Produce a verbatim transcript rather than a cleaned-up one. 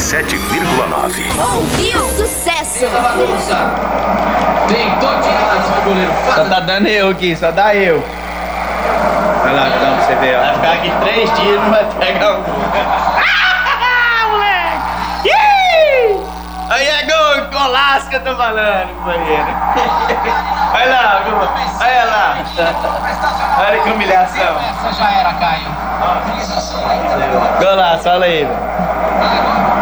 sete vírgula nove. Ouviu? Sucesso! Tentou tirar o goleiro. Só tá dando eu aqui, só dá eu. Vai lá, então, pra você ver, ó. Vai ficar aqui três dias e não vai pegar um gol. Ah, moleque! Ih! Aí é gol, golaço que eu tô falando, companheiro. Olha lá, gol. Olha lá. Olha que humilhação. Essa já era, Caio. Golaço, olha aí, velho.